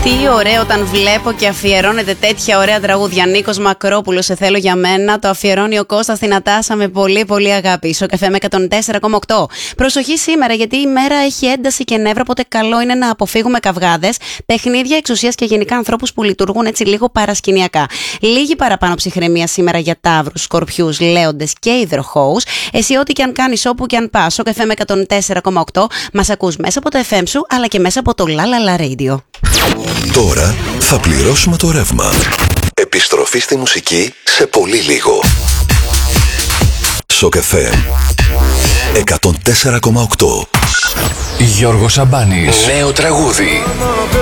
Τι ωραίο όταν βλέπω και αφιερώνεται τέτοια ωραία τραγούδια. Νίκος Μακρόπουλος, σε θέλω για μένα. Το αφιερώνει ο Κώστας στην Νατάσα με πολύ πολύ αγάπη. Στο καφέ με 104,8. Προσοχή σήμερα, γιατί η μέρα έχει ένταση και νεύρα. Οπότε καλό είναι να αποφύγουμε καυγάδες, παιχνίδια εξουσίας και γενικά ανθρώπους που λειτουργούν έτσι λίγο παρασκηνιακά. Λίγη παραπάνω ψυχραιμία σήμερα για ταύρους, σκορπιούς, λέοντες και υδροχόους. Εσύ, ό,τι και αν κάνεις, όπου και αν πας, στο καφέ με 104,8 μας ακούς μέσα από το FM σου, αλλά και μέσα από το La La La Radio. Τώρα θα πληρώσουμε το ρεύμα. Επιστροφή στη μουσική σε πολύ λίγο. Σοκ FM 104,8. Γιώργος Σαμπάνης. Νέο τραγούδι.